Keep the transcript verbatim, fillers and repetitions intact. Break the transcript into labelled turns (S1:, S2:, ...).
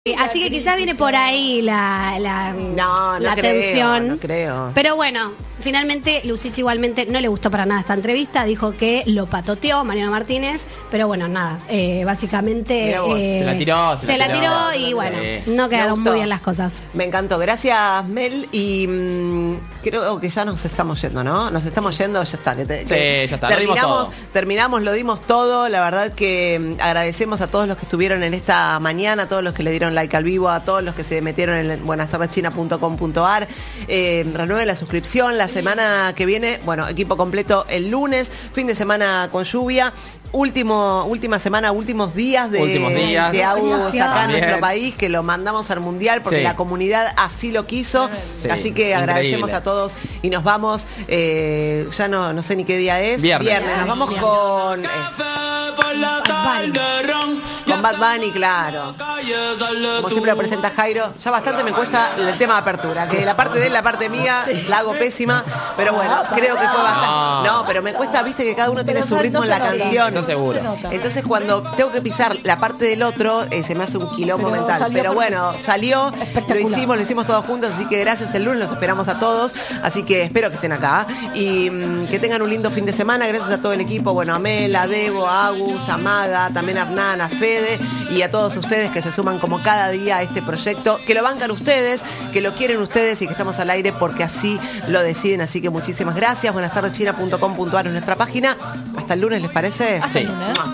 S1: Así que quizás viene por ahí la, la,
S2: no, no
S1: la
S2: creo,
S1: tensión.
S2: No creo.
S1: Pero bueno, finalmente Lucich igualmente no le gustó para nada esta entrevista. Dijo que lo patoteó Mariano Martínez. Pero bueno, nada, eh, básicamente eh,
S3: se la tiró.
S1: Se, se la tiró, tiró y bueno, sí. no quedaron muy bien las cosas.
S2: Me encantó. Gracias, Mel. Y mmm, creo que ya nos estamos yendo, ¿no? Nos estamos sí. yendo, ya está. Que te,
S3: sí,
S2: que
S3: ya está.
S2: Terminamos, lo terminamos, lo dimos todo. La verdad que agradecemos a todos los que estuvieron en esta mañana, a todos los que le dieron like al vivo, a todos los que se metieron en buenas tardes china punto com punto a r. Eh, renueven la suscripción. La semana que viene, bueno, equipo completo el lunes, fin de semana con lluvia. Último, última semana, últimos días de,
S3: últimos días.
S2: de Agus acá en
S3: Bien.
S2: nuestro país, que lo mandamos al mundial porque sí. la comunidad así lo quiso. Sí. Así que agradecemos Increíble. a todos y nos vamos. Eh, ya no, no sé ni qué día es.
S3: Viernes.
S2: Viernes. Nos vamos Viernes. con. Eh, con Bad Bunny, claro. Como siempre lo presenta Jairo. Ya bastante me cuesta el tema de apertura. Que la parte de él, la parte mía, sí. la hago pésima. Pero bueno, creo que fue bastante. No, pero me cuesta, viste, que cada uno tiene su ritmo en la canción.
S3: Seguro.
S2: Entonces cuando tengo que pisar la parte del otro, eh, se me hace un quilombo pero mental. Pero bueno, salió, lo hicimos, lo hicimos todos juntos, así que gracias el lunes, los esperamos a todos. Así que espero que estén acá y mmm, que tengan un lindo fin de semana. Gracias a todo el equipo, bueno, a Mel, a Debo, a Agus, a Maga, también a Hernán, a Fede y a todos ustedes que se suman como cada día a este proyecto, que lo bancan ustedes, que lo quieren ustedes y que estamos al aire porque así lo deciden. Así que muchísimas gracias. buenas tardes china punto com punto a r es nuestra página. Hasta el lunes, ¿les parece?
S3: Sí.